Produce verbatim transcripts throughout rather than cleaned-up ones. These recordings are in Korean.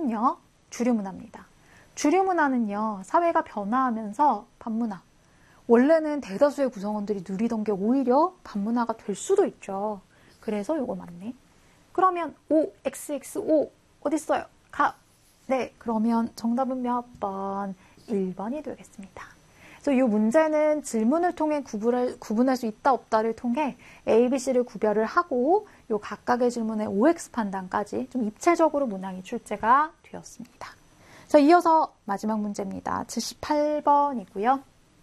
다음은요, 주류문화입니다. 주류문화는요, 사회가 변화하면서 반문화. 원래는 대다수의 구성원들이 누리던 게 오히려 반문화가 될 수도 있죠. 그래서 요거 맞네. 그러면 O, X X O 어딨어요? 가. 네, 그러면 정답은 몇 번? 일 번이 되겠습니다. 그래서 이 문제는 질문을 통해 구분할, 구분할 수 있다 없다를 통해 A, B, C를 구별을 하고 요 각각의 질문의 오 엑스 판단까지 좀 입체적으로 문항이 출제가 되었습니다. 자, 이어서 마지막 문제입니다. 칠십팔 번이고요.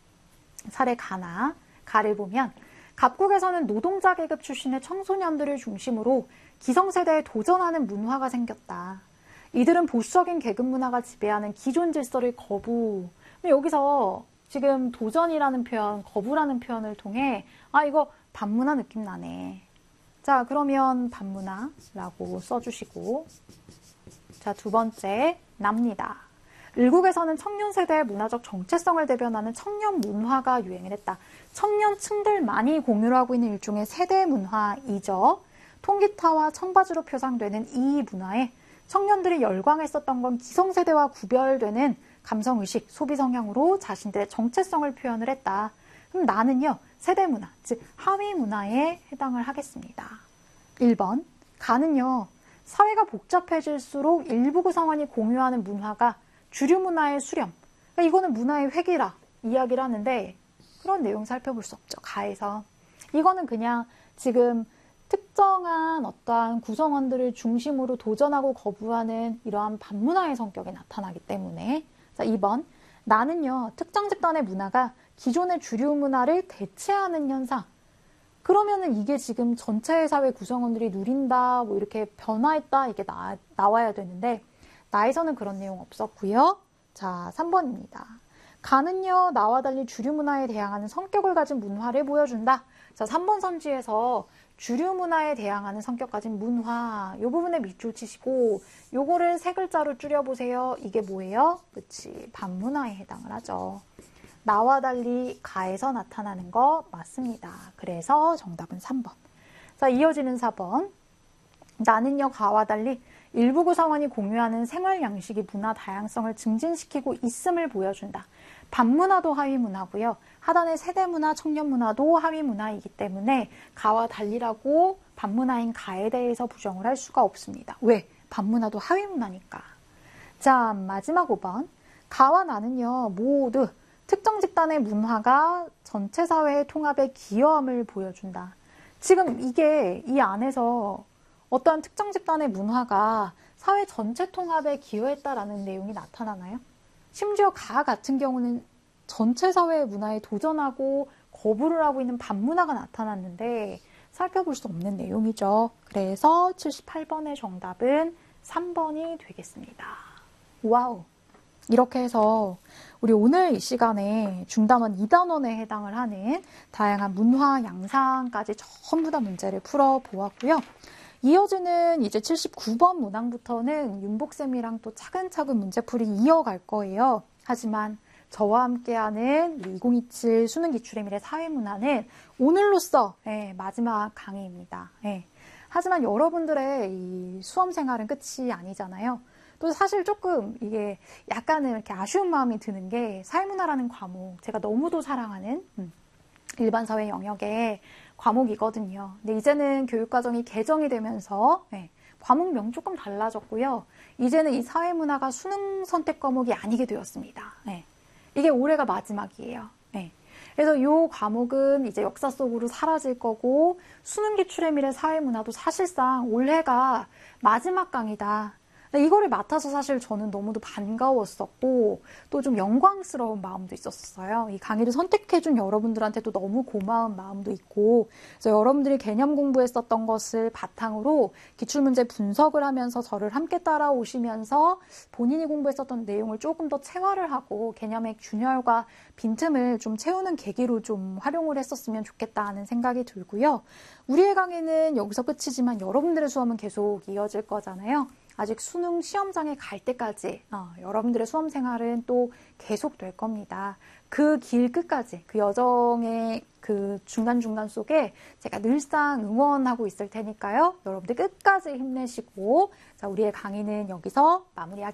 사례 가나, 가를 보면 갑국에서는 노동자 계급 출신의 청소년들을 중심으로 기성세대에 도전하는 문화가 생겼다. 이들은 보수적인 계급 문화가 지배하는 기존 질서를 거부. 여기서 지금 도전이라는 표현, 거부라는 표현을 통해 아 이거 반문화 느낌 나네. 자, 그러면 반문화라고 써주시고, 자, 두 번째 납니다. 일국에서는 청년 세대의 문화적 정체성을 대변하는 청년 문화가 유행을 했다. 청년층들만이 공유를 하고 있는 일종의 세대 문화이죠. 통기타와 청바지로 표상되는 이 문화에 청년들이 열광했었던 건 기성세대와 구별되는 감성의식, 소비 성향으로 자신들의 정체성을 표현을 했다. 그럼 나는요, 세대문화, 즉 하위문화에 해당을 하겠습니다. 일 번, 가는요, 사회가 복잡해질수록 일부 구성원이 공유하는 문화가 주류문화의 수렴. 그러니까 이거는 문화의 획일화 이야기를 하는데 그런 내용 살펴볼 수 없죠. 가에서. 이거는 그냥 지금 특정한 어떠한 구성원들을 중심으로 도전하고 거부하는 이러한 반문화의 성격이 나타나기 때문에. 자, 이 번. 나는요, 특정 집단의 문화가 기존의 주류 문화를 대체하는 현상. 그러면은 이게 지금 전체 사회 구성원들이 누린다, 뭐 이렇게 변화했다, 이게 나, 나와야 되는데, 나에서는 그런 내용 없었고요. 자, 삼 번입니다. 가는요, 나와 달리 주류 문화에 대항하는 성격을 가진 문화를 보여준다. 자, 삼 번 선지에서 주류 문화에 대항하는 성격 가진 문화, 요 부분에 밑줄 치시고 요거를 세 글자로 줄여보세요. 이게 뭐예요? 그치, 반문화에 해당을 하죠. 나와 달리 가에서 나타나는 거 맞습니다. 그래서 정답은 삼 번. 자, 이어지는 사 번. 나는요, 가와 달리 일부 구성원이 공유하는 생활 양식이 문화 다양성을 증진시키고 있음을 보여준다. 반문화도 하위문화고요. 하단의 세대문화, 청년문화도 하위문화이기 때문에 가와 달리라고 반문화인 가에 대해서 부정을 할 수가 없습니다. 왜? 반문화도 하위문화니까. 자, 마지막 오 번. 가와 나는요, 모두 특정 집단의 문화가 전체 사회의 통합에 기여함을 보여준다. 지금 이게 이 안에서 어떠한 특정 집단의 문화가 사회 전체 통합에 기여했다라는 내용이 나타나나요? 심지어 가 같은 경우는 전체 사회의 문화에 도전하고 거부를 하고 있는 반문화가 나타났는데 살펴볼 수 없는 내용이죠. 그래서 칠십팔 번의 정답은 삼 번이 되겠습니다. 와우! 이렇게 해서 우리 오늘 이 시간에 중단원 이 단원에 해당을 하는 다양한 문화 양상까지 전부 다 문제를 풀어보았고요. 이어지는 이제 칠십구 번 문항부터는 윤복쌤이랑 또 차근차근 문제풀이 이어갈 거예요. 하지만 저와 함께하는 이천이십칠 수능 기출의 미래 사회문화는 오늘로써 예, 마지막 강의입니다. 예. 하지만 여러분들의 이 수험 생활은 끝이 아니잖아요. 또 사실 조금 이게 약간은 이렇게 아쉬운 마음이 드는 게 사회문화라는 과목, 제가 너무도 사랑하는 음, 일반 사회 영역의 과목이거든요. 근데 이제는 교육과정이 개정이 되면서 네, 과목명 조금 달라졌고요. 이제는 이 사회문화가 수능 선택 과목이 아니게 되었습니다. 네, 이게 올해가 마지막이에요. 네, 그래서 이 과목은 이제 역사 속으로 사라질 거고 수능 기출의 미래 사회문화도 사실상 올해가 마지막 강의다. 이거를 맡아서 사실 저는 너무도 반가웠었고 또 좀 영광스러운 마음도 있었어요. 이 강의를 선택해준 여러분들한테도 너무 고마운 마음도 있고, 그래서 여러분들이 개념 공부했었던 것을 바탕으로 기출문제 분석을 하면서 저를 함께 따라오시면서 본인이 공부했었던 내용을 조금 더 체화를 하고 개념의 균열과 빈틈을 좀 채우는 계기로 좀 활용을 했었으면 좋겠다는 생각이 들고요. 우리의 강의는 여기서 끝이지만 여러분들의 수업은 계속 이어질 거잖아요. 아직 수능 시험장에 갈 때까지 어, 여러분들의 수험 생활은 또 계속될 겁니다. 그 길 끝까지, 그 여정의 그 중간중간 속에 제가 늘상 응원하고 있을 테니까요. 여러분들 끝까지 힘내시고, 자, 우리의 강의는 여기서 마무리하겠습니다.